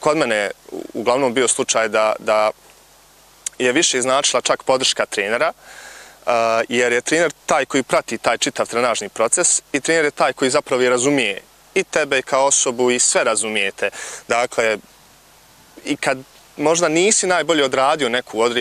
kod mene je uglavnom bio slučaj da je više značila čak podrška trenera, jer je trener taj koji prati taj čitav trenažni proces i trener je taj koji zapravo i razumije i tebe kao osobu i sve razumijete. Dakle, i kad možda nisi najbolje odradio neku